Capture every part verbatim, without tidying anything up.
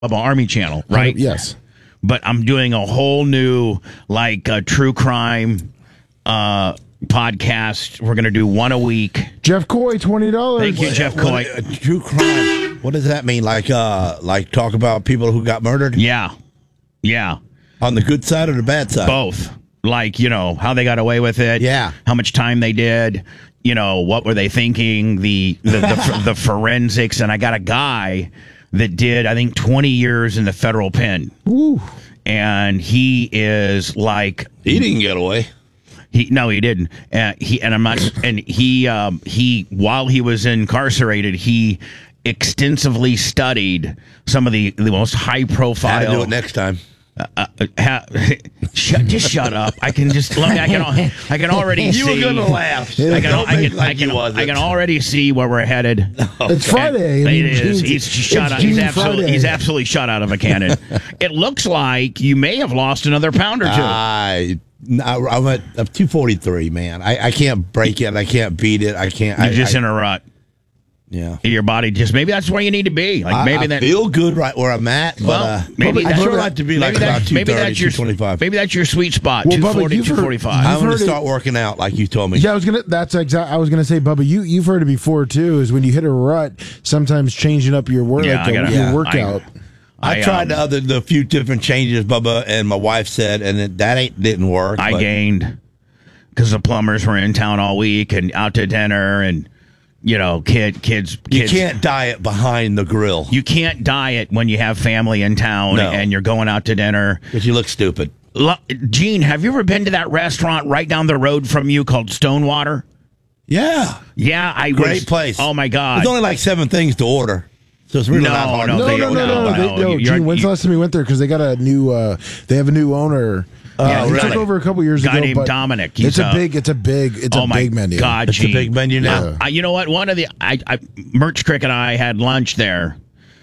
Bubba Army channel, right? Uh, yes. But I'm doing a whole new, like, uh, true crime uh, podcast. We're going to do one a week. Jeff Coy, twenty dollars. Thank you, What- Jeff what- Coy. uh, true crime. What does that mean? Like, uh, like talk about people who got murdered Yeah. Yeah. on the good side or the bad side? Both. Like, you know, how they got away with it. Yeah. How much time they did. You know, what were they thinking? The the, the, the forensics. And I got a guy that did, I think, twenty years in the federal pen. Ooh. And he is like... He didn't get away. He no, he didn't. Uh, he and I'm not. And he um, he while he was incarcerated, he extensively studied some of the, the most high Had to do profile. it next time. Uh, ha, shut, just shut up. I can just look. I can. al- I can already You see. were gonna laugh. I can. Don't I make can. like I can, you wasn't. I can already see where we're headed. It's Friday. It and is. Gene's- He's shot it's out. He's Gene absolutely. Friday. He's absolutely shot out of a cannon. It looks like you may have lost another pound or two. I, I, I'm at I'm two forty-three, man. I, I can't break it. I can't beat it. I can't. You're I, just I, in a rut. yeah. Your body just maybe that's where you need to be. Like I, maybe I that. feel good right where I'm at, but Well, uh, maybe I that's- sure like to be like maybe about that- two maybe thirty, that's your two twenty-five. maybe that's your sweet spot. Well, two Bubba, forty, you've heard- two forty-five. I'm going heard to it- start working out like you told me. Yeah, I was gonna. That's exact. I was gonna say, Bubba, you you've heard it before too. Is when you hit a rut, sometimes changing up your work, Yeah, like I a- gotta- your yeah, workout. I, I, tried um, the other the few different changes, Bubba, and my wife said, and it, that ain't didn't work. I but gained because the plumbers were in town all week and out to dinner and you know kid kids you kids. can't diet behind the grill You can't diet when you have family in town No. and you're going out to dinner. because you look stupid. Lo- Gene, have you ever been to that restaurant right down the road from you called Stonewater? Yeah, Yeah, I great was, place. Oh my God! There's only like seven things to order, so it's really No, not hard. no, No, they no, don't no, know. no, No, They, no, you're- Gene, when's you- the last time we went there? Because they got a new. Uh, they have a new owner. Yeah, Uh, he really? took over a couple years Guy ago. named but Dominic. It's He's, a uh, big. It's a big. It's oh a my big menu. God, It's a Gene. big menu now. Yeah. I, you know what? One of the I, I Merch Crick and I had lunch there.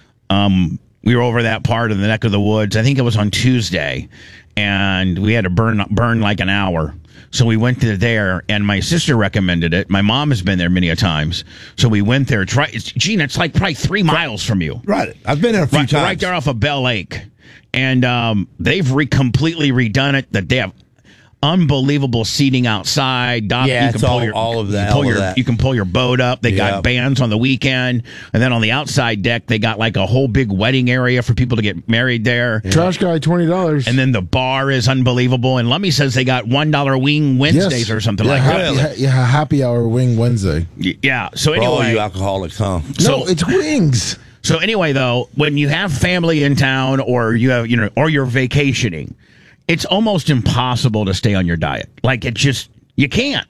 Um, we were over that part of the neck of the woods. I think it was on Tuesday, and we had to burn burn like an hour. So we went to there, and my sister recommended it. My mom has been there many a times, so we went there. Try, it's, Gene, it's like probably three miles from you. Right, I've been there a few Right, times. right there off of Bell Lake, and um, they've re- completely redone it. That they have unbelievable seating outside. Dock, Yeah, you can it's pull all- your, all of you that, can pull all of your- that. You can pull your boat up. They Yeah. got bands on the weekend, and then on the outside deck, they got like a whole big wedding area for people to get married there. Trash guy, twenty dollars. And then the bar is unbelievable. And Lummy says they got one dollar wing Wednesdays or something yeah, like happy, that. Yeah, happy hour wing Wednesday. Y- Yeah. So For all anyway, you alcoholics, huh? So- no, it's wings. So anyway, though, when you have family in town, or you have, you know, or you're vacationing, it's almost impossible to stay on your diet. Like it just, you can't.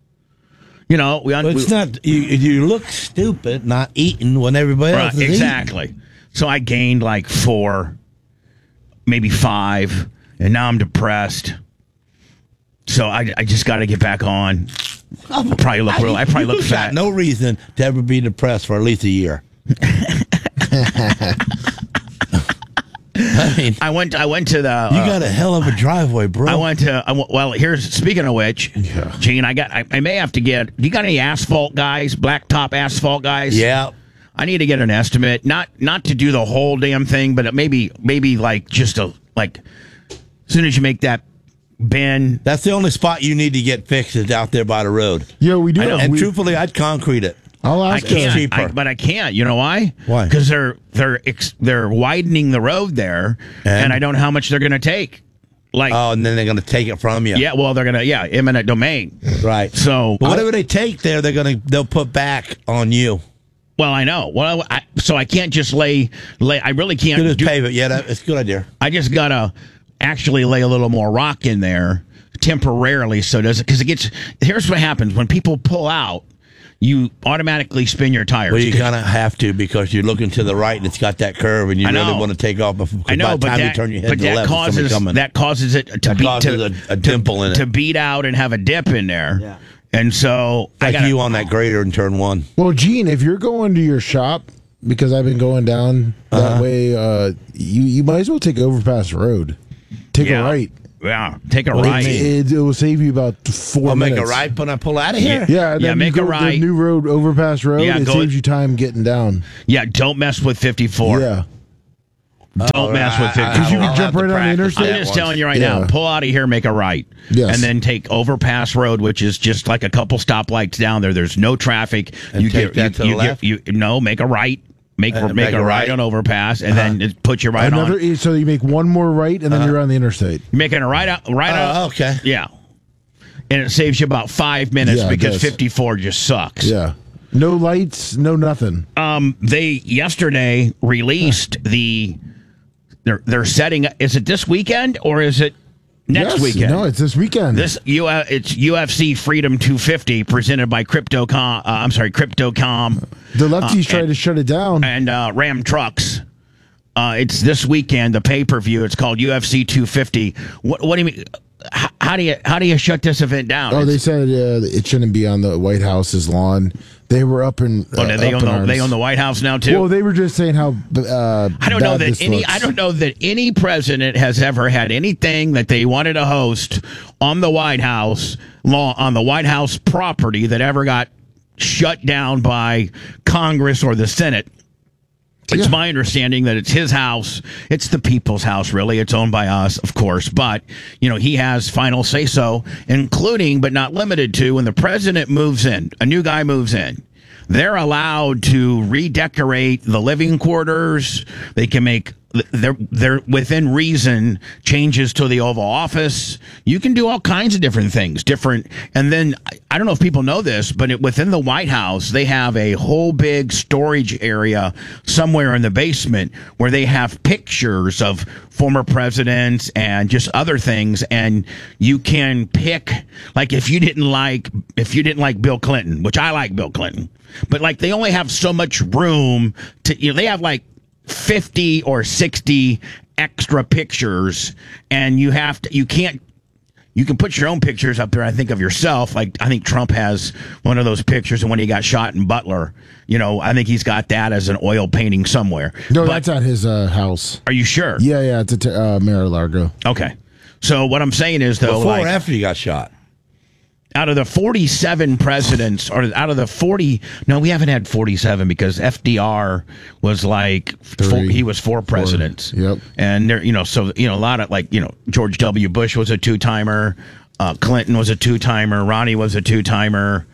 You know, we. But it's we- not. You, you look stupid not eating when everybody right, else is eating. exactly. So I gained like four, maybe five, and now I'm depressed. So I, I just got to get back on. I'll probably look real. I probably look You've fat. got no reason to ever be depressed for at least a year. I mean, I went. I went to the. you uh, got a hell of a driveway, bro. I went to. I went, well, here's speaking of which, Yeah. Gene. I got. I, I may have to get. You got any asphalt guys? Blacktop asphalt guys? Yeah. I need to get an estimate. Not not to do the whole damn thing, but maybe maybe like just a like. As soon as you make that bend, That's the only spot you need to get fixed is out there by the road. Yo, we do. I know. have- And we, truthfully, I'd concrete it. I'll I ask. can't. uh, cheaper. I, but I can't. You know why? Why? Because they're they're ex, they're widening the road there, and, And? I don't know how much they're going to take. Like, Oh, and then they're going to take it from you. yeah, well, they're going to yeah, eminent domain. Right. So, But whatever they take there, they're going to they'll put back on you. well, I know. Well, I, so I can't just lay lay. I really can't. Good as do- pave it. Yeah, that, it's a good idea. I just gotta actually lay a little more rock in there temporarily, so does it because it gets. Here's what happens when people pull out. You automatically spin your tires. Well, you kind of have to because you're looking to the right and it's got that curve and you I really know. want to take off before I know, by the but time that, you turn your head but to the that left, there's somebody causes coming. that causes it to That beat causes to, a, a dimple in it. to beat out and have a dip in there. Yeah. And so I like got you on that grader in turn one. Well, Gene, if you're going to your shop, because I've been going down that Uh-huh. way, uh, you you might as well take Overpass Road. Take Yeah. a right. Yeah, take a What do you right. mean? It, it will save you about four I'll minutes. make a right when I pull out of here. Yeah, and Yeah, then make you a go right. The new road, Overpass Road. Yeah, it go- saves you time getting down. Yeah, don't mess with fifty-four. Yeah. Don't mess with I- I- Because you I'll can jump have to right on the practice interstate. I'm that just once. telling you right Yeah. now. Pull out of here, make a right, Yes. and then take Overpass Road, which is just like a couple stoplights down there. There's no traffic. And you take get that you, to the you left? get you no make a right. Make Uh, make, make a a right, right. on Overpass, and then it put you right Another, on. so you make one more right, and then you're on the interstate. Making a right out, right Oh, out. okay. Yeah, and it saves you about five minutes Yeah, it because does. fifty-four just sucks. Yeah. No lights, no nothing. Um, they yesterday released the. They're they're setting. Is it this weekend or is it next Yes. weekend? No, it's this weekend. This U it's U F C Freedom two fifty presented by Cryptocom. Uh, I'm sorry, Cryptocom the lefties uh, tried and- to shut it down. and uh, Ram Trucks. Uh, it's this weekend. The pay per view. It's called U F C two fifty. What what do you mean? How, how do you how do you shut this event down? Oh, they It's- said uh, it shouldn't be on the White House's lawn. They were up in. oh, Uh, they up own in the they arms. own the White House now too. Well, they were just saying how. Uh, I don't know bad that this any. looks. I don't know that any president has ever had anything that they wanted to host on the White House law on the White House property that ever got shut down by Congress or the Senate. It's Yeah. my understanding that it's his house. It's the people's house, really. It's owned by us, of course. But, you know, he has final say so, including but not limited to when the president moves in, a new guy moves in. They're allowed to redecorate the living quarters. They can make they're they're within reason changes to the Oval Office. You can do all kinds of different things, different. And then I- I don't know if people know this, but it, within the White House, they have a whole big storage area somewhere in the basement where they have pictures of former presidents and just other things, and you can pick like if you didn't like if you didn't like Bill Clinton, which I like Bill Clinton, but like they only have so much room to you know they have like fifty or sixty extra pictures, and you have to you can't you can put your own pictures up there. I think of yourself. Like I think Trump has one of those pictures of when he got shot in Butler. You know, I think he's got that as an oil painting somewhere. No, but that's at his uh, house. are you sure? Yeah, yeah, it's at uh, Mar-a-Lago. Okay. So what I'm saying is though, Before like, or after you got shot? out of the forty-seven presidents, or out of the forty, no, we haven't had forty-seven because F D R was like four, Three, he was four presidents. Yep. And there, you know, so you know, a lot of like, you know, George W. Bush was a two timer, uh, Clinton was a two timer, Ronnie was a two timer,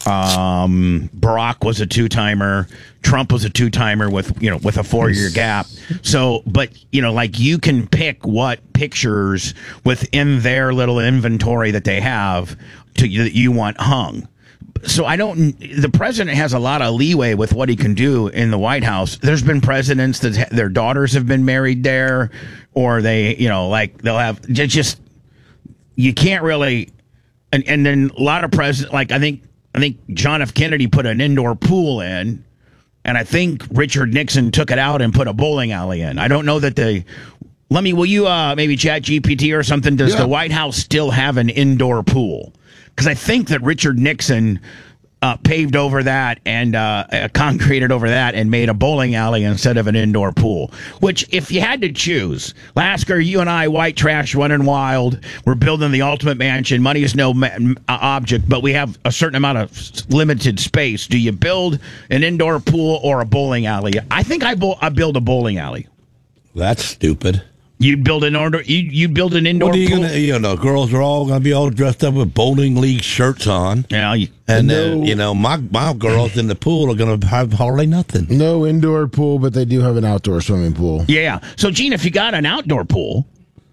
um, Barack was a two timer, Trump was a two timer with you know with a four year gap. So, but you know, like you can pick what pictures within their little inventory that they have to that you want hung. So I don't. The president has a lot of leeway with what he can do in the White House. There's been presidents that ha- their daughters have been married there, or they, you know, like they'll have ju- just. You can't really, and and then a lot of presidents, like I think I think John F. Kennedy put an indoor pool in, and I think Richard Nixon took it out and put a bowling alley in. I don't know that they. Let me. Will you uh, maybe chat G P T or something? Does Yeah. the White House still have an indoor pool? Because I think that Richard Nixon uh, paved over that and uh, uh, concreted over that and made a bowling alley instead of an indoor pool. Which, if you had to choose, Lasker, you and I, white trash running wild, we're building the ultimate mansion. Money is no ma- uh, object, but we have a certain amount of s- limited space. Do you build an indoor pool or a bowling alley? I think I, bo- I build a bowling alley. That's stupid. You'd build an order. You you build an indoor What are you pool. gonna? You know, girls are all gonna be all dressed up with bowling league shirts on, Yeah, you, and No. then you know, my my girls in the pool are gonna have hardly nothing. No indoor pool, but they do have an outdoor swimming pool. yeah. So, Gene, if you got an outdoor pool,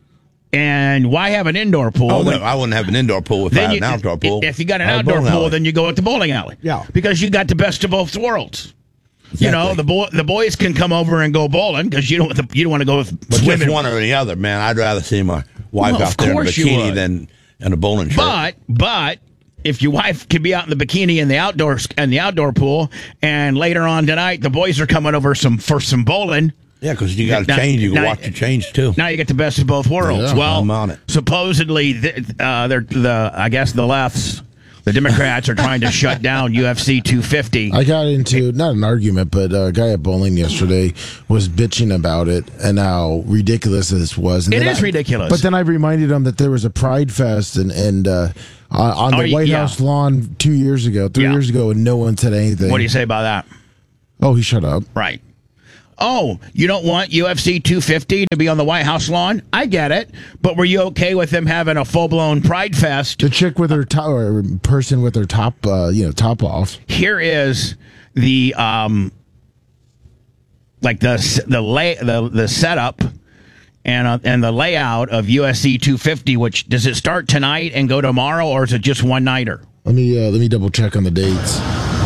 and why have an indoor pool? Oh, when- no, I wouldn't have an indoor pool if I had an outdoor pool. If you got an I had a outdoor bowling pool, alley. then you go at the bowling alley. Yeah. Because you got the best of both worlds. You know, Exactly. the boy, the boys can come over and go bowling because you don't want the, you don't want to go with But women. just one or the other, man. I'd rather see my wife Well, of out there in a course you bikini would. than in a bowling shirt. But but if your wife can be out in the bikini in the outdoor in the outdoor pool, and later on tonight the boys are coming over some for some bowling. yeah, because you got to Now- change. You can now- watch your change too. Now you get the best of both worlds. Yeah, well, I'm on it. supposedly, th- uh, they're the I guess the lefts, the Democrats are trying to shut down U F C two fifty. I got into not an argument, but a guy at bowling yesterday was bitching about it and how ridiculous this was. And It then is I- ridiculous. But then I reminded him that there was a Pride Fest and and uh, on on Oh, the White yeah. House lawn two years ago, three Yeah. years ago, and no one said anything. What do you say about that? Oh, he shut up. Right. oh, you don't want U F C two fifty to be on the White House lawn? I get it. But were you okay with them having a full-blown Pride Fest? The chick with her top, or person with her top, uh, you know, top off. Here is the um, like the the lay the the setup and uh, and the layout of U F C two fifty. Which does it start tonight and go tomorrow, or is it just one nighter? Let me uh, let me double check on the dates.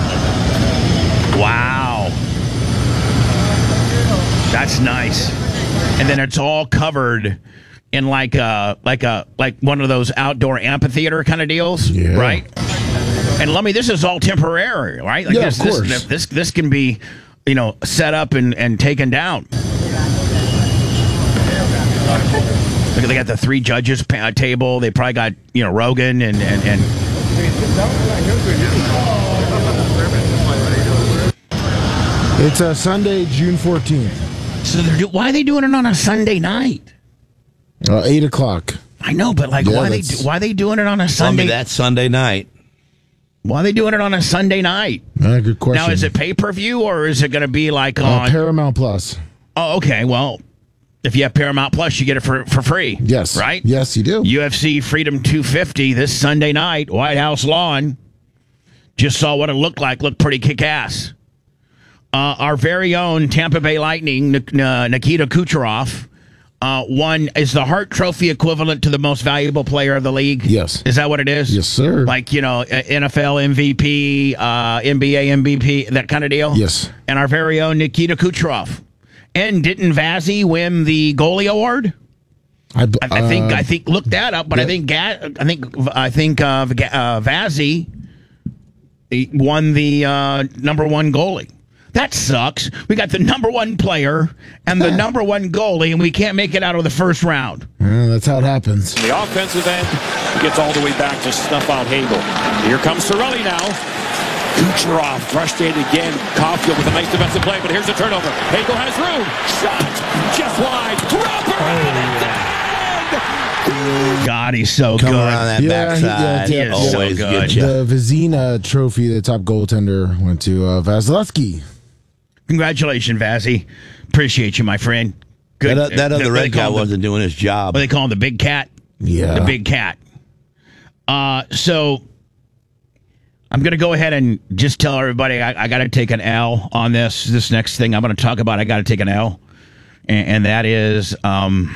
Wow, that's nice. And then it's all covered in like a like a like one of those outdoor amphitheater kind of deals, yeah. right? And let me, this is all temporary, right? Like yeah, this, of course. This, this this can be, you know, set up and, and taken down. Look, they got the three judges pa- table. They probably got, you know, Rogan and and. and It's a uh, Sunday, June fourteenth. So they're do- why are they doing it on a Sunday night? Uh, eight o'clock. I know, but like, Yeah, why they that's- do- why are they doing it on a Tell me Sunday? that Sunday night. Why are they doing it on a Sunday night? Uh, good question. Now, is it pay per view or is it going to be like uh, on? Paramount Plus? Oh, okay. Well, if you have Paramount Plus, you get it for for free. Yes. Right. Yes, you do. U F C Freedom two fifty this Sunday night, White House lawn. Just saw what it looked like. Looked pretty kick-ass. Uh, our very own Tampa Bay Lightning, Nik- uh, Nikita Kucherov, uh, won, is the Hart Trophy equivalent to the most valuable player of the league? Yes. Is that what it is? Yes, sir. Like, you know, N F L M V P, uh, N B A M V P, that kind of deal? Yes. And our very own Nikita Kucherov. And didn't Vazzy win the goalie award? I, b- I, I think uh, I think look that up, but I yeah. think Ga- I think I think uh, Ga- uh, Vazzy won the uh, number one goalie. That sucks. We got the number one player and the number one goalie, and we can't make it out of the first round. uh, that's how it happens. The offensive end gets all the way back to snuff out Hagel. Here comes Sorelli now. Kucherov frustrated again. Caulfield with a nice defensive play, but here's the turnover. Hagel has room. Shot just wide. Dropper. Oh, God, he's so Come good. around that Yeah, he- backside. yeah, yeah, so Always good. get you. The Vizina Trophy, the top goaltender, went to uh, Vasilevsky. Congratulations, Vazzy. Appreciate you, my friend. Good. That, that Uh, other what they red guy call him, wasn't doing his job. What they call him, the big cat? Yeah. The big cat. Uh, so I'm going to go ahead and just tell everybody I, I got to take an L on this. This next thing I'm going to talk about, I got to take an L. And, and that is, um,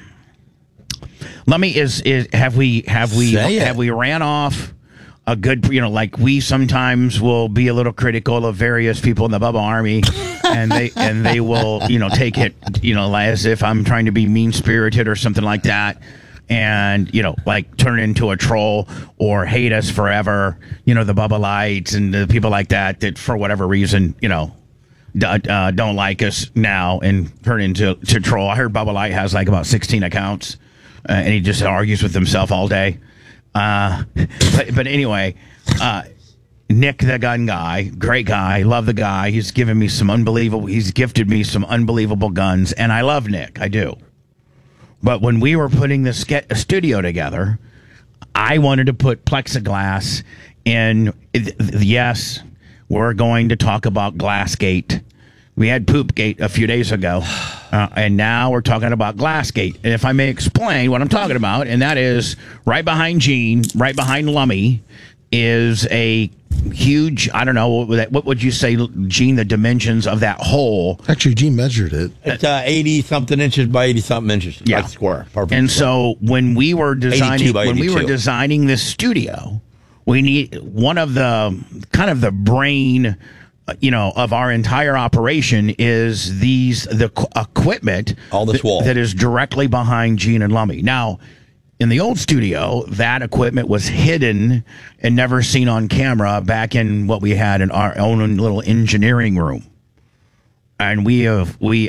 let me, is, is, have we, have we, Say it. have we ran off a good, you know, like we sometimes will be a little critical of various people in the Bubba Army and they, and they will, you know, take it, you know, as if I'm trying to be mean spirited or something like that. And, you know, like turn into a troll or hate us forever, you know, the Bubba Lights and the people like that, that for whatever reason, you know, d- uh, don't like us now and turn into to troll. I heard Bubba Light has like about sixteen accounts uh, and he just argues with himself all day. Uh, but, but anyway, uh, Nick, the gun guy, great guy, love the guy. He's given me some unbelievable, he's gifted me some unbelievable guns, and I love Nick, I do. But when we were putting the ske- studio together, I wanted to put plexiglass in. Yes, we're going to talk about Glassgate. We had Poopgate a few days ago, uh, and now we're talking about Glassgate. And if I may explain what I'm talking about, and that is right behind Gene, right behind Lummy, is a huge, I don't know, what, what would you say, Gene, the dimensions of that hole? Actually, Gene measured it. It's uh, eighty something inches by eighty something inches. Yeah. Like square. Perfect. And square. so when we were designing eighty-two by when we were eighty-two. designing this studio, we need one of the kind of the brain, uh, you know, of our entire operation is these the qu- equipment All this that- wall. that is directly behind Gene and Lummy. Now, in the old studio, that equipment was hidden and never seen on camera back in what we had in our own little engineering room. And we have we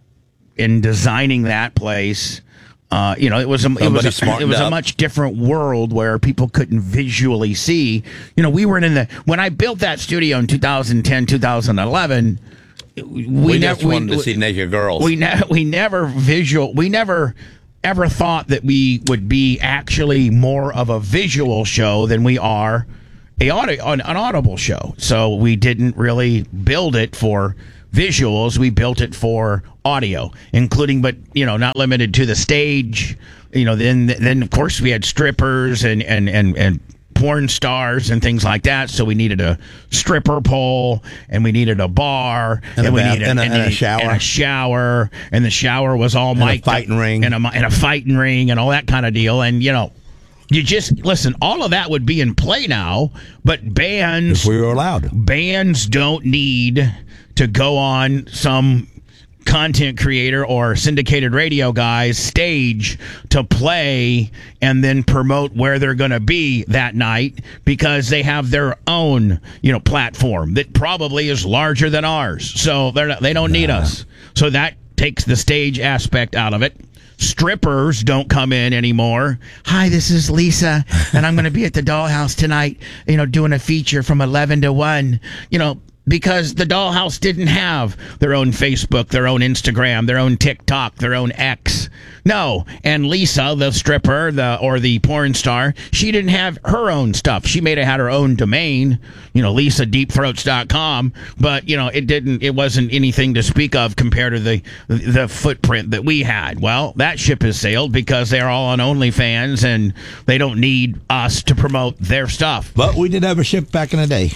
in designing that place, uh, you know, it was a it was Somebody a, smartened it was a up. much different world where people couldn't visually see. You know, we were in the when I built that studio in two thousand ten, two thousand eleven. We, we never just wanted to see naked girls. we ne- we never visual we never ever thought that we would be actually more of a visual show than we are a audio an, an audible show. So we didn't really build it for visuals, we built it for audio, including, but you know, not limited to the stage. You know, then then of course we had strippers and and and and. porn stars and things like that, so we needed a stripper pole and we needed a bar and, and a, we bath, needed and, a, and, and a shower and a shower and the shower was all and mic'd a fighting up, ring and a, and a fighting ring and all that kind of deal. And you know, you just listen, all of that would be in play now, but bands if we were allowed bands don't need to go on some content creator or syndicated radio guy's stage to play and then promote where they're going to be that night, because they have their own, you know, platform that probably is larger than ours. So they're not, they don't need Nah. us. So that takes the stage aspect out of it. Strippers don't come in anymore. Hi, this is Lisa, and I'm going to be at the Dollhouse tonight, you know, doing a feature from eleven to one, you know, because the Dollhouse didn't have their own Facebook, their own Instagram, their own TikTok, their own X. No. And Lisa, the stripper, the or the porn star, she didn't have her own stuff. She may have had her own domain, you know, lisa deep throats dot com, but you know, it didn't it wasn't anything to speak of compared to the the footprint that we had. Well, that ship has sailed because they're all on OnlyFans and they don't need us to promote their stuff. but we did have a ship back in the day.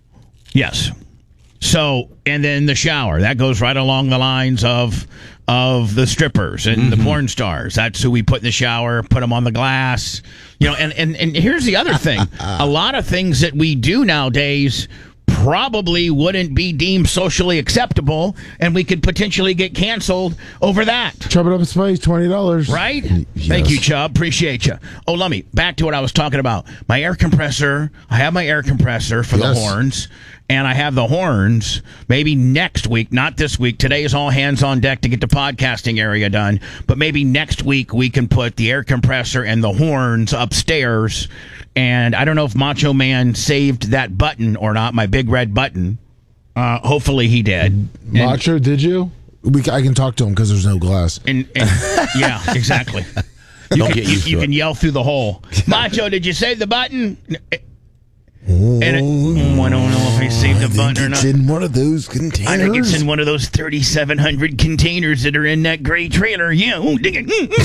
Yes. So, and then the shower, that goes right along the lines of of the strippers and mm-hmm. the porn stars. That's who we put in the shower, put them on the glass. You know, and, and, and here's the other thing. A lot of things that we do nowadays probably wouldn't be deemed socially acceptable, and we could potentially get canceled over that. Chop it up in space, twenty dollars. Right? Yes. Thank you, Chubb. Appreciate you. Oh, let me, back to what I was talking about. My air compressor, I have my air compressor for Yes. the horns, and I have the horns maybe next week, not this week. Today is all hands on deck to get the podcasting area done, but maybe next week we can put the air compressor and the horns upstairs. And I don't know if Macho Man saved that button or not, my big red button. Uh, hopefully he did. Macho, did you? We, I can talk to him because there's no glass. And, and yeah, exactly. You Don't can, get used you to can it. yell through the hole. Macho, did you save the button? And it, oh, I don't know if I saved the I button think or it's not. in one of those containers. I think it's in one of those thirty-seven hundred containers that are in that gray trailer. Yeah. Ooh, dig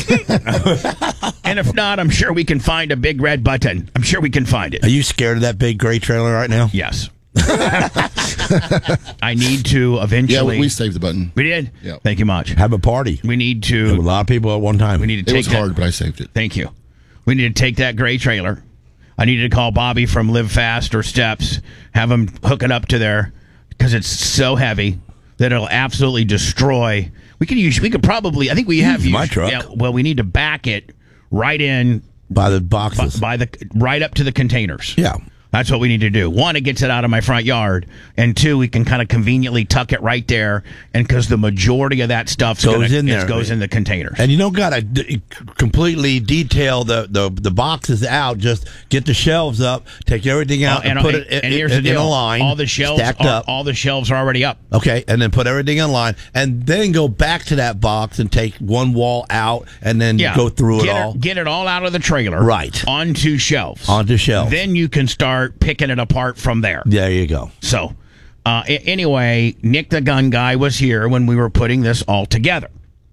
it. And if not, I'm sure we can find a big red button. I'm sure we can find it. Are you scared of that big gray trailer right now? Yes. I need to Yeah, eventually. we, we saved the button. We did? Yeah. Thank you much. Have a party. We need There were a to. lot of people at one time. We need to It take was that. hard, but I saved it. Thank you. We need to take that gray trailer. I need to call Bobby from Live Fast or Steps, have him hook it up to there because it's so heavy that it'll absolutely destroy. We could use. We could probably. I think we have Use my used- truck. Yeah, well, we need to back it right in by the by, boxes. by the right up to the containers. yeah. That's what we need to do. One, it gets it out of my front yard, and two, we can kind of conveniently tuck it right there, and because the majority of that stuff Goes gonna, in is- there. goes in the containers. And you don't got to d- completely detail the, the, the boxes out. Just get the shelves up, take everything out, Uh, and, and, put and, it in, and here's in, the in deal. a line. All the shelves stacked are, up. all the shelves are already up. Okay, and then put everything in line, and then go back to that box and take one wall out, and then Yeah, go through get it all Get it all out of the trailer, Right. onto shelves, onto shelves. Then you can start picking it apart from there. There you go. So, uh, a- anyway, Nick the Gun Guy was here when we were putting this all together.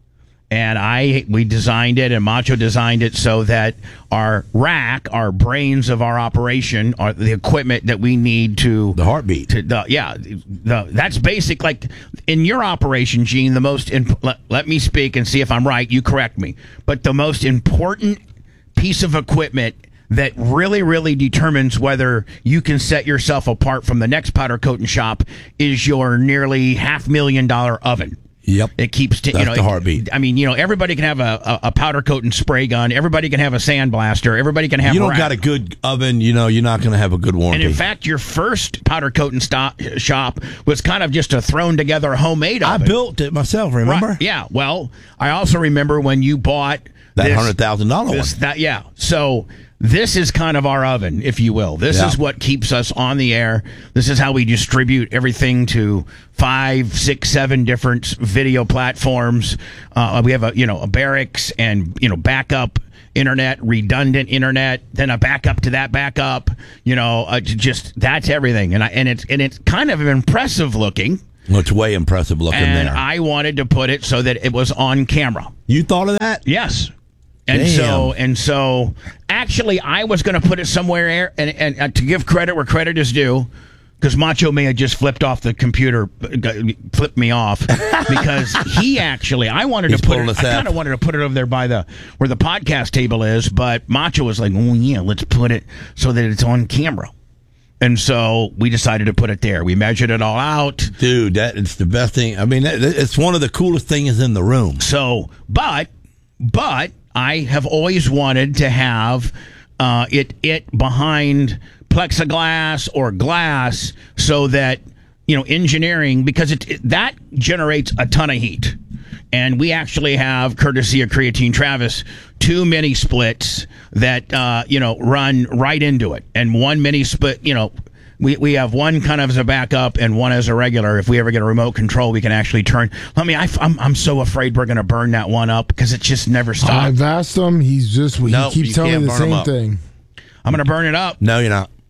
And I, we designed it, and Macho designed it so that our rack, our brains of our operation, are the equipment that we need to The heartbeat. to the yeah the, that's basic. Like in your operation, Gene, the most in, let, let me speak and see if I'm right, you correct me, but the most important piece of equipment that really really determines whether you can set yourself apart from the next powder coating shop is your nearly half million dollar oven. Yep. It keeps, t- you That's know, the it- heartbeat. I mean, you know, everybody can have a, a, a powder coating spray gun. Everybody can have a sandblaster. Everybody can have. You don't rack. got a good oven, you know, you're not going to have a good warranty. And in fact, your first powder coating stop, shop was kind of just a thrown together homemade I oven. built it myself, remember? Right, yeah. Well, I also remember when you bought That this- one hundred thousand dollars this- one. That, yeah. So this is kind of our oven, if you will. This Yeah. is what keeps us on the air. This is how we distribute everything to five, six, seven different video platforms. Uh, we have a you know a barracks and you know backup internet, redundant internet, then a backup to that backup. You know, uh, j- just that's everything. And I, and it's and it's kind of impressive looking. Well, it's way impressive looking and there. I wanted to put it so that it was on camera. You thought of that? Yes. And Damn. so, and so, actually, I was going to put it somewhere, and, and, and to give credit where credit is due, because Macho may have just flipped off the computer, flipped me off, because he actually, I wanted He's to put it, pulling us I kind up. of wanted to put it over there by the, where the podcast table is, but Macho was like, oh yeah, let's put it so that it's on camera. And so we decided to put it there. We measured it all out. Dude, that it's the best thing. I mean, that, it's one of the coolest things in the room. So, but, but I have always wanted to have uh, it it behind plexiglass or glass so that, you know, engineering, because it, it that generates a ton of heat. And we actually have, courtesy of Creatine Travis, two mini splits that, uh, you know, run right into it. And one mini split, you know, we, we have one kind of as a backup and one as a regular. If we ever get a remote control, we can actually turn. Let me, I, I'm, I'm so afraid we're going to burn that one up because it just never stops. I've asked him. He's just, he Nope, keeps you telling can't me the burn 'em same up. thing. I'm going to burn it up. No, you're not.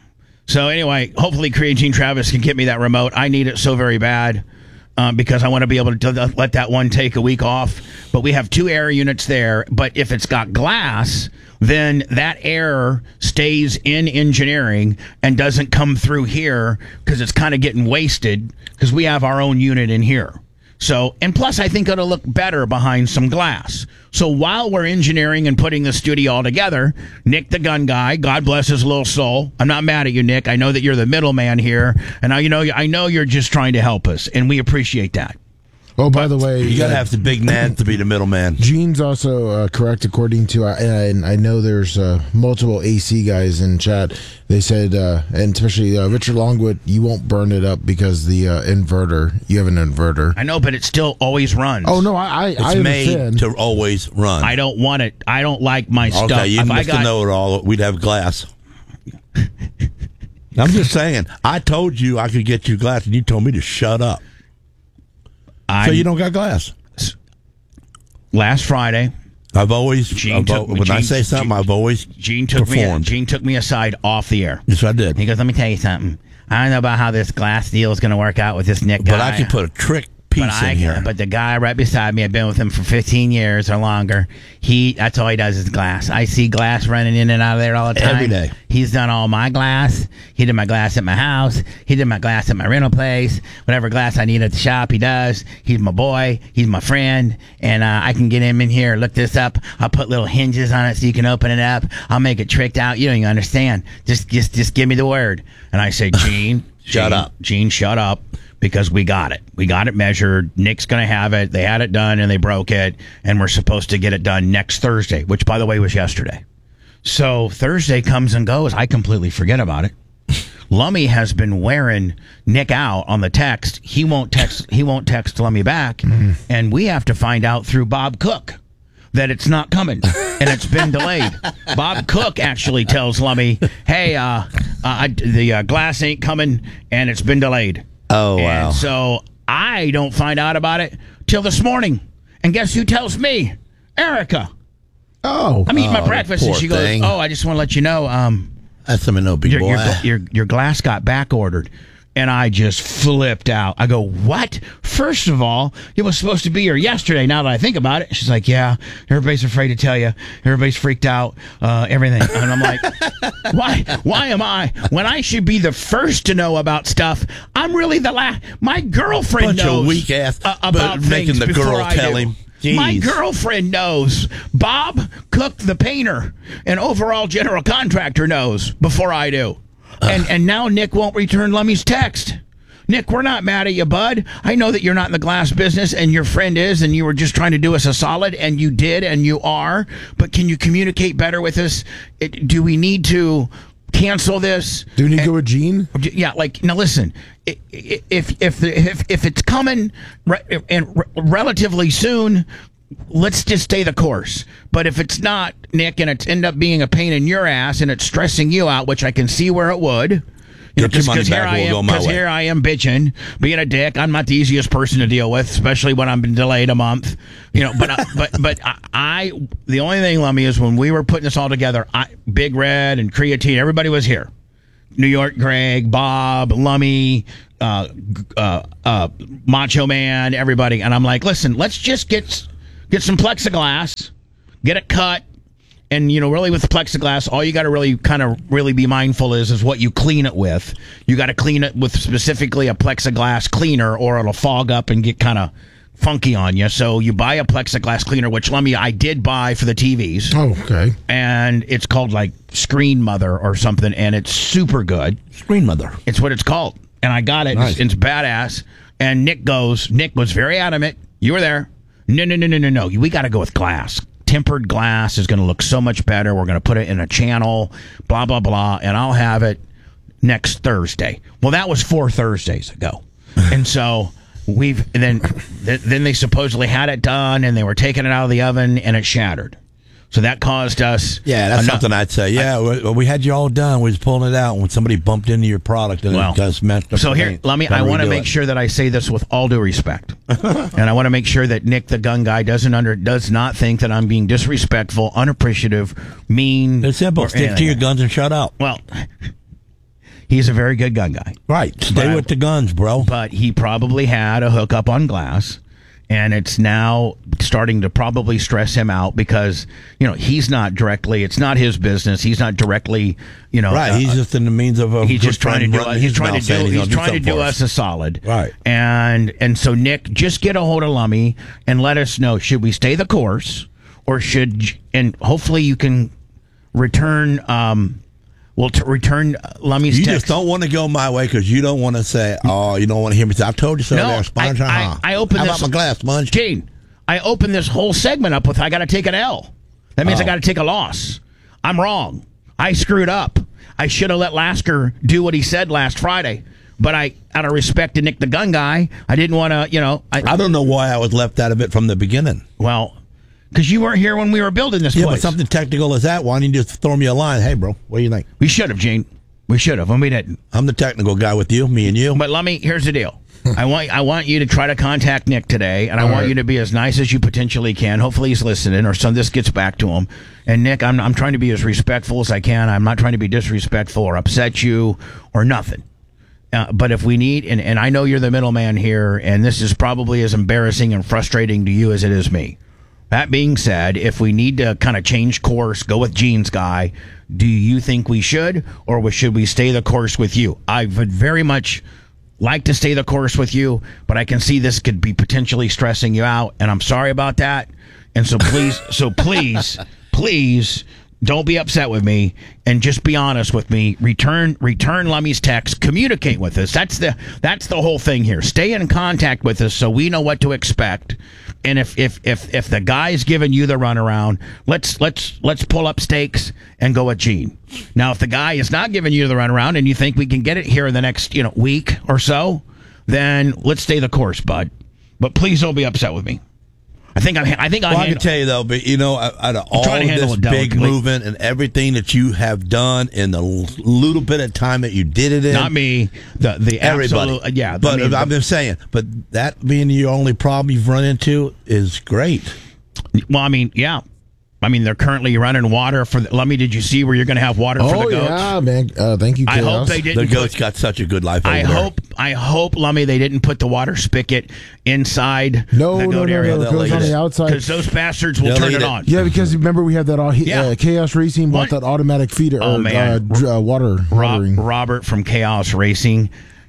So anyway, hopefully Creatine Travis can get me that remote. I need it so very bad. Um, because I want to be able to let that one take a week off. But we have two air units there. But if it's got glass, then that air stays in engineering and doesn't come through here because it's kind of getting wasted because we have our own unit in here. So, and plus, I think it'll look better behind some glass. So while we're engineering and putting the studio all together, Nick the gun guy, God bless his little soul. I'm not mad at you, Nick. I know that you're the middleman here, and I, you know, I know you're just trying to help us, and we appreciate that. Oh, by the way, You got to uh, have the big Ned to be the middleman. Gene's also uh, correct according to, uh, and I know there's uh, multiple A C guys in chat. They said, uh, and especially uh, Richard Longwood, you won't burn it up because the uh, inverter, you have an inverter. I know, but it still always runs. Oh, no, I, I, It's I made understand. to always run. I don't want it. I don't like my okay, stuff. you If I must got, know it all. We'd have glass. I'm just saying. I told you I could get you glass, and you told me to shut up. I, So you don't got glass. last Friday, I've always, Gene I've, took- when I Gene- say something, Gene- I've always Gene took me. performed. Gene took me aside off the air. Yes, I did. He goes, "Let me tell you something. I don't know about how this glass deal is going to work out with this Nick guy. But I could put a trick piece But I in here. But the guy right beside me, I've been with him for fifteen years or longer. He, that's all he does is glass. I see glass running in and out of there all the time. Every day. He's done all my glass. He did my glass at my house. He did my glass at my rental place. Whatever glass I need at the shop, he does. He's my boy. He's my friend. And uh, I can get him in here, look this up. I'll put little hinges on it so you can open it up. I'll make it tricked out. You don't even understand. Just, just, just give me the word. And I say, Gene, Shut Gene, up. Gene, shut up. Because we got it. We got it measured. Nick's going to have it. They had it done and they broke it. And we're supposed to get it done next Thursday, which, by the way, was yesterday. So Thursday comes and goes. I completely forget about it. Lummy has been wearing Nick out on the text. He won't text. He won't text Lummy back. And we have to find out through Bob Cook that it's not coming and it's been delayed. Bob Cook actually tells Lummy, hey, uh, uh, the uh, glass ain't coming and it's been delayed. Oh, wow. And so I don't find out about it till this morning. And guess who tells me? Erica. Oh, I'm eating my Oh, breakfast, and poor she thing. goes, "Oh, I just want to let you know, um, That's something no big your, boy. your your your glass got back ordered." And I just flipped out. I go, "What? First of all, it was supposed to be here yesterday. Now that I think about it," she's like, "Yeah, everybody's afraid to tell you. Everybody's freaked out. Uh, everything." And I'm like, "Why? Why am I? When I should be the first to know about stuff, I'm really the last. My girlfriend Bunch of knows weak ass, uh, but about making things the before girl I tell do. him. My Jeez. girlfriend knows. Bob Cook, the painter, and overall general contractor, knows before I do." And and now Nick won't return Lummy's text. Nick, we're not mad at you, bud. I know that you're not in the glass business and your friend is, and you were just trying to do us a solid, and you did, and you are. But can you communicate better with us? It, do we need to cancel this? do we need to And- go with Gene? Yeah, like now. Listen, i- i- if if the, if if it's coming re- and re- relatively soon, let's just stay the course. But if it's not, Nick, and it's end up being a pain in your ass and it's stressing you out, which I can see where it would. You know, Get your money because here back, I we'll go am, my because way. here I am bitching, being a dick. I'm not the easiest person to deal with, especially when I've been delayed a month. You know, but I, but but I, I the only thing, Lummy, is when we were putting this all together, I, Big Red and Creatine, everybody was here. New York Greg, Bob, Lummy, uh, uh, uh, Macho Man, everybody, and I'm like, listen, let's just get get some plexiglass, get it cut, and you know, really with the plexiglass, all you got to really kind of really be mindful is is what you clean it with. You got to clean it with specifically a plexiglass cleaner, or it'll fog up and get kind of funky on you. So you buy a plexiglass cleaner, which Lummy I did buy for the T Vs. Oh, okay. And it's called like Screen Mother or something, and it's super good. Screen Mother. It's what it's called. And I got it. Nice. It's, it's badass. And Nick goes, Nick was very adamant. You were there. No, no, no, no, no, no. We got to go with glass. Tempered glass is going to look so much better. We're going to put it in a channel, blah, blah, blah. And I'll have it next Thursday. Well, that was four Thursdays ago. And so we've then then they supposedly had it done, and they were taking it out of the oven, and it shattered. So that caused us. Yeah, that's enough, something I'd say. Yeah, I, we, we had you all done. We was pulling it out when somebody bumped into your product and well, it just messed up. So here, let me. I want to make it. sure that I say this with all due respect, and I want to make sure that Nick, the gun guy, doesn't under does not think that I'm being disrespectful, unappreciative, mean. It's simple. Stick to your guns and shut up. Well, he's a very good gun guy. Right. Stay But- with the guns, bro. But he probably had a hookup on glass, and it's now starting to probably stress him out because, you know, he's not directly, it's not his business. He's not directly, you know. Right. uh, he's just in the means of a he's just trying to do running us, he's his trying to mouth do saying he's gonna trying to something do for us a solid. Right. And and so Nick, just get a hold of Lummy and let us know, should we stay the course, or should, and hopefully you can return um Well, to return Lummy's You text. just don't want to go my way because you don't want to say, oh, you don't want to hear me say, I've told you so No, there, Sponge. I- I- uh-huh. I opened How this- about my glass, Sponge? Gene, I opened this whole segment up with I got to take an L. That means I Oh. got to take a loss. I'm wrong. I screwed up. I should have let Lasker do what he said last Friday. But I, out of respect to Nick the gun guy, I didn't want to, you know. I, I don't know why I was left out of it from the beginning. well, because you weren't here when we were building this Yeah, place. but something technical as that, why don't you just throw me a line? Hey, bro, what do you think? We should have, Gene. We should have, and we didn't. I'm the technical guy with you, me and you. But let me. Here's the deal. I want I want you to try to contact Nick today, and I All want right. you to be as nice as you potentially can. Hopefully, he's listening, or some this gets back to him. And Nick, I'm I'm trying to be as respectful as I can. I'm not trying to be disrespectful or upset you or nothing. Uh, but if we need, and, and I know you're the middleman here, and this is probably as embarrassing and frustrating to you as it is me. That being said, if we need to kind of change course, go with Gene's guy, do you think we should, or should we stay the course with you? I would very much like to stay the course with you, but I can see this could be potentially stressing you out, and I'm sorry about that. And so please, so please, please don't be upset with me, and just be honest with me. Return, return Lummy's text. Communicate with us. That's the that's the whole thing here. Stay in contact with us so we know what to expect. And if if if if the guy's giving you the runaround, let's let's let's pull up stakes and go with Gene. Now, if the guy is not giving you the runaround and you think we can get it here in the next you know week or so, then let's stay the course, bud. But please don't be upset with me. I think I'm. I think I. Well, I handle- can tell you though, but you know, out of all trying to handle this it big delicately. movement and everything that you have done in the l- little bit of time that you did it in, Not me. The the everybody, absolute, yeah. But I mean, I'm just saying, but that being your only problem you've run into is great. well, I mean, yeah. I mean, they're currently running water for. The, let me. Did you see where you're going to have water for Oh the goats? yeah, man. Uh, thank you. I Chaos. hope they The didn't. goats Put, got such a good life. Over I there. hope. I hope, Lummy, they didn't put the water spigot inside No, the no, goat no, area. no. It They'll goes eat on it. the outside. Because those bastards will They'll turn eat it it. on. Yeah, because remember we had that. Uh, Yeah. uh, Chaos Racing bought What? that automatic feeder. Oh, or, man. Uh, dr- uh, water. Rob, watering. Robert from Chaos Racing.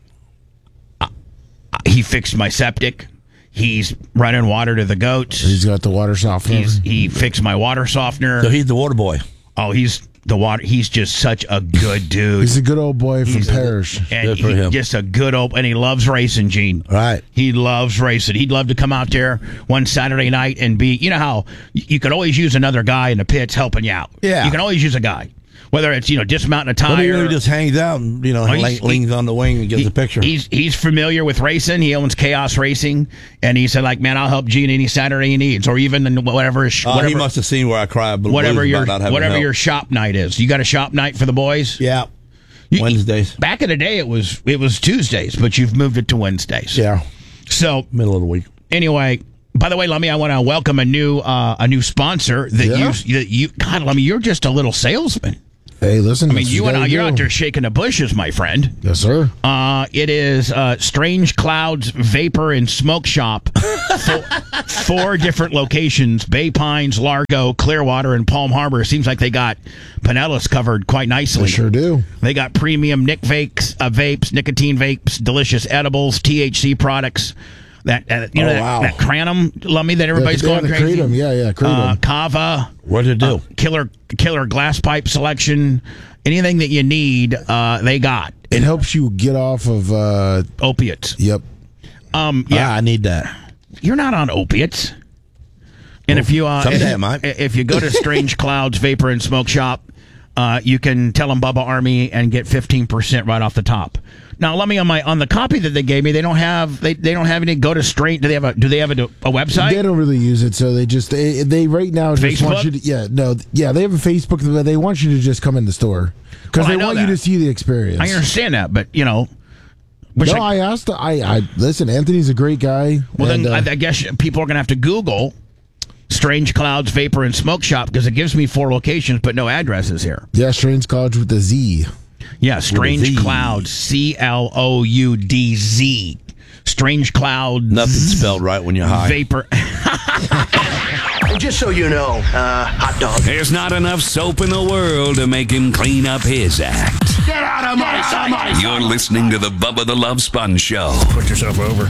uh, he fixed my septic. He's running water to the goats. He's got the water softener. He's, he fixed my water softener. So he's the water boy. Oh, he's the water. He's just such a good dude. He's a good old boy from He's- Parrish. and Good for he- him. just a good old, and he loves racing, Gene. Right. He loves racing. He'd love to come out there one Saturday night and be, you know how you, you could always use another guy in the pits helping you out. Yeah. You can always use a guy. Whether it's, you know, dismounting a But he tire. really just hangs out and, you know, Oh, he's- le- leans on the wing and gets he- a picture. He's he's familiar with racing. He owns Chaos Racing, and he said, like, man, I'll help Gene any Saturday he needs, or even in whatever his- Uh, whatever he must have seen where I cry blues whatever about your not having whatever help. your shop night is. You got a shop night for the boys? Yeah. You- Wednesdays. Back in the day, it was it was Tuesdays, but you've moved it to Wednesdays. Yeah. So Middle of the week. anyway, by the way, Lummy, I want to welcome a new uh, a new sponsor that Yeah? you that you God, Lummy, you're just a little salesman. Hey, listen. I mean, that's you what and I, gotta you're do. out there shaking the bushes, my friend. Yes, sir. Uh, it is uh, Strange Clouds Vapor and Smoke Shop. four, four different locations: Bay Pines, Largo, Clearwater, and Palm Harbor. It seems like they got Pinellas covered quite nicely. They sure do. They got premium Nic vapes, uh, vapes, nicotine vapes, delicious edibles, T H C products. That uh, you know Oh, that, wow. that Cranum lummy that everybody's yeah, going the crazy. Kratom. Yeah, yeah, Kratom. Uh, Kava. What did it do? Uh, killer killer glass pipe selection. Anything that you need, uh, they got. It helps you get off of. Uh, Opiates. yep. Um, yeah, Ah, I need that. you're not on opiates. And if you uh, someday if, I might. if you go to Strange Clouds Vapor and Smoke Shop, uh, you can tell them Bubba Army and get fifteen percent right off the top. Now, let me on my on the copy that they gave me. They don't have they, they don't have any. Go to Strange. Do they have a Do they have a, a website? They don't really use it, so they just they, they right now just Facebook? want you to yeah no yeah they have a Facebook, but they want you to just come in the store because Well, I they know want you that. to see the experience. I understand that, but you know, wish No, I- I asked. I I listen. Anthony's a great guy. well, and, then uh, I, I guess people are going to have to Google Strange Clouds Vapor and Smoke Shop because it gives me four locations but no addresses here. yeah, Strange College with the Z. Yeah, Strange Z. Clouds, C L O U D Z. Strange Clouds. Nothing's spelled right when you're high. Vapor. Just so you know, uh, hot dog. There's not enough soap in the world to make him clean up his act. Get out of my sight! You're listening to the Bubba the Love Sponge Show. Put yourself over.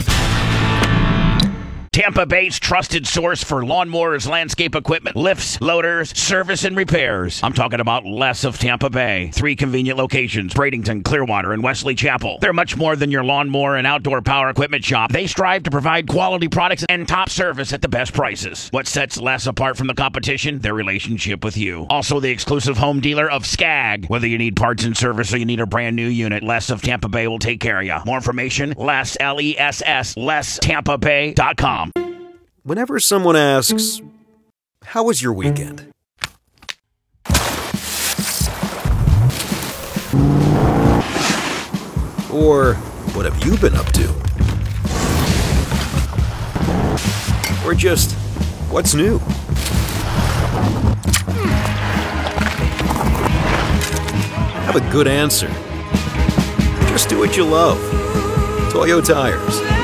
Tampa Bay's trusted source for lawnmowers, landscape equipment, lifts, loaders, service, and repairs. I'm talking about Les of Tampa Bay. Three convenient locations, Bradenton, Clearwater, and Wesley Chapel. They're much more than your lawnmower and outdoor power equipment shop. They strive to provide quality products and top service at the best prices. What sets Les apart from the competition? Their relationship with you. Also the exclusive home dealer of Skag. Whether you need parts and service or you need a brand new unit, Les of Tampa Bay will take care of you. More information, Les, L E S S, les tampa bay dot com. Whenever someone asks, "How was your weekend?" Or, "What have you been up to?" Or just, "What's new?" Have a good answer. Just do what you love. Toyo Tires.